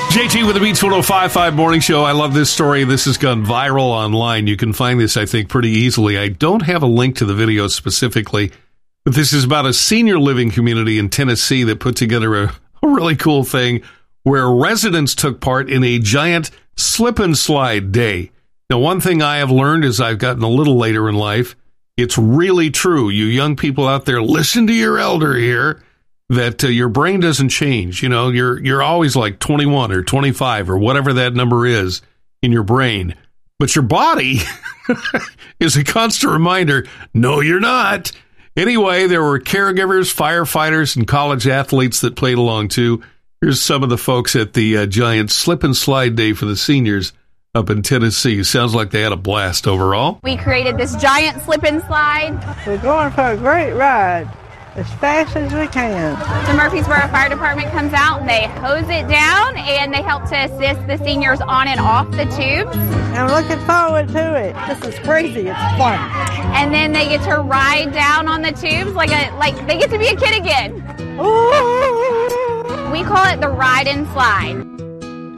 JT with the Beats 105.5 Morning Show. I love this story. This has gone viral online. You can find this, I think, pretty easily. I don't have a link to the video specifically, but this is about a senior living community in Tennessee that put together a really cool thing where residents took part in a giant slip and slide day. Now, one thing I have learned as I've gotten a little later in life, it's really true. You young people out there, listen to your elder here. That your brain doesn't change. You know, you're always like 21 or 25 or whatever that number is in your brain. But your body is a constant reminder, no, you're not. Anyway, there were caregivers, firefighters, and college athletes that played along too. Here's some of the folks at the giant slip and slide day for the seniors up in Tennessee. Sounds like they had a blast overall. We created this giant slip and slide. We're going for a great ride. As fast as we can. The Murfreesboro Fire Department comes out and they hose it down and they help to assist the seniors on and off the tubes. I'm looking forward to it. This is crazy. It's fun. And then they get to ride down on the tubes like they get to be a kid again. Ooh. We call it the ride and slide.